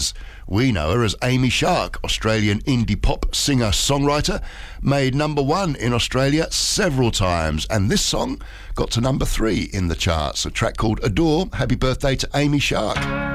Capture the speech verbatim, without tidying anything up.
We know her as Amy Shark, Australian indie pop singer-songwriter, made number one in Australia several times, and this song got to number three in the charts, a track called Adore. Happy birthday to Amy Shark.